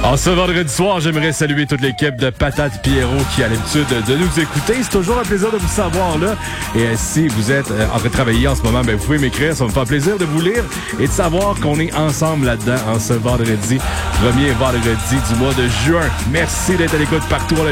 En ce vendredi soir, j'aimerais saluer toute l'équipe de Patate Pierrot qui a l'habitude de nous écouter. C'est toujours un plaisir de vous savoir là. Et si vous êtes en train de travailler en ce moment, ben vous pouvez m'écrire. Ça va me faire plaisir de vous lire et de savoir qu'on est ensemble là-dedans en ce vendredi, premier vendredi du mois de juin. Merci d'être à l'écoute partout.